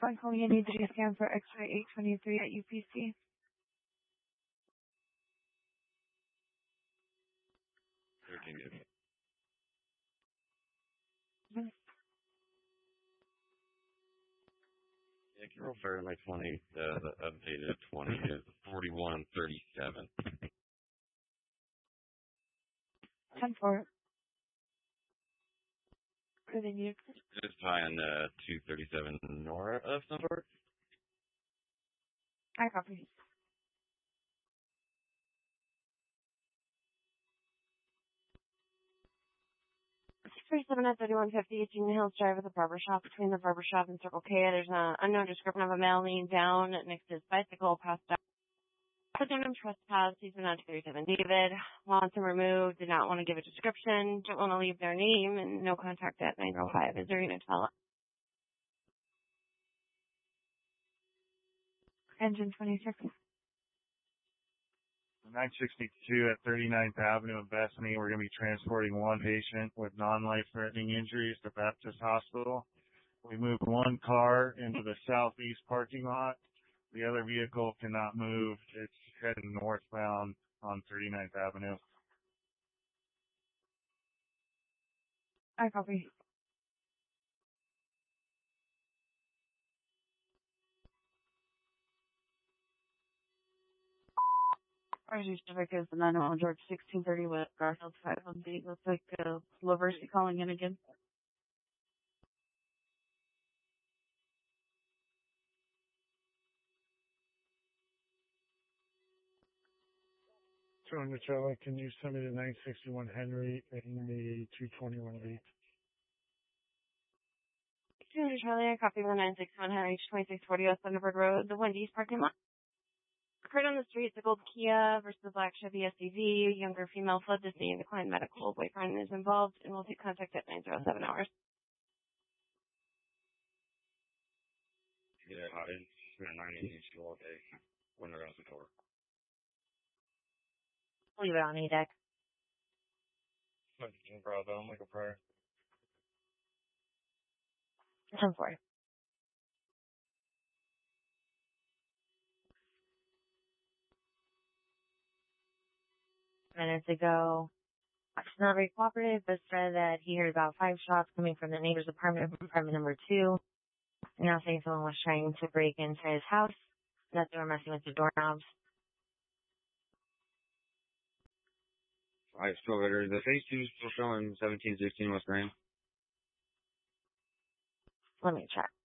I'm calling you need to scan for X-ray 823 at UPC. Yeah, can you refer my 20, the updated 20 is 4137. 10-4. Within you. Just high on 237 Nora of some sort. I copy. 37 at 3150 Union Hills Drive at the barber shop. Between the barber shop and Circle K, there's an unknown description of a male leaning down next to his bicycle, passed out. Put down on trespass. He's been on 37 David. Wants him removed. Did not want to give a description. Don't want to leave their name. And no contact at 905. Is there going to tell? Engine 26. 962 at 39th Avenue in Bethany. We're going to be transporting one patient with non-life-threatening injuries to Baptist Hospital. We moved one car into the southeast parking lot. The other vehicle cannot move. It's heading northbound on 39th Avenue. I copy. RG Civic is the 901 George 1630 West Garfield 518. Looks like Loversi calling in again. John Charlie, can you send me the 961 Henry and the 221 Lee? Charlie, I copy the 961 Henry 2640 West Thunderbird Road, the Wendy's parking lot. Occurred on the street, the gold Kia versus the black Chevy SUV. Younger female fled the scene. Declined medical. Boyfriend is involved and will take contact at 907 hours. Yeah, it's been a 9-inch all day when they're out the door. Leave it on A deck. Bravo, I'm like a prayer. 10-4. Minutes ago, it's not very cooperative, but said that he heard about 5 shots coming from the neighbor's apartment number 2. Now saying someone was trying to break into his house, that they were messing with the doorknobs. Alright, still better. The phase 2 is still showing 1716 West Grand. Let me check.